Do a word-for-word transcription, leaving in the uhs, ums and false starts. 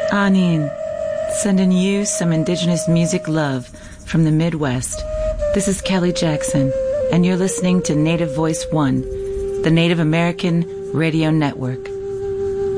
Anin, sending you some indigenous music love from the Midwest. This is Kelly Jackson, and you're listening to Native Voice One, the Native American Radio Network.